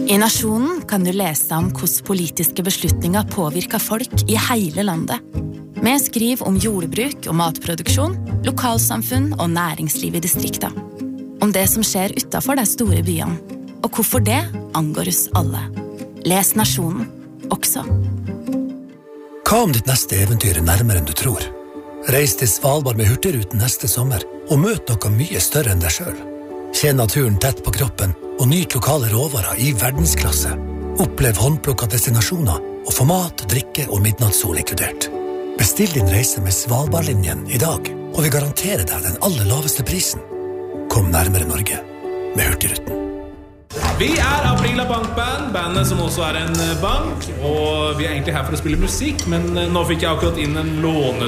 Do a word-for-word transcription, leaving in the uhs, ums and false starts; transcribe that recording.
I Nasjonen kan du lese om hvordan politiske beslutninger påvirker folk i hele landet. Vi skriver om jordbruk og matproduksjon, lokalsamfunn og næringsliv i distrikta. Om det som skjer utenfor de store byene, og hvorfor det angår oss alle. Les Nasjonen, også. Hva om ditt neste eventyr er nærmere enn du tror? Reis til Svalbard med Hurtigruten neste sommer, og møt noe mye større enn deg selv. Kjenn naturen tett på kroppen, og nyt lokale råvarer i verdensklasse. Opplev håndplukket destinasjoner, og få mat, drikke og midnattssol inkludert. Bestill din reise med Svalbardlinjen i dag, og vi garanterer deg den aller laveste prisen. Kom nærmere Norge med Hurtigruten. Vi er Aprila Bankband, bandet som også er en bank, og vi er egentlig her for å spille musikk, men nå fikk jeg akkurat inn en låne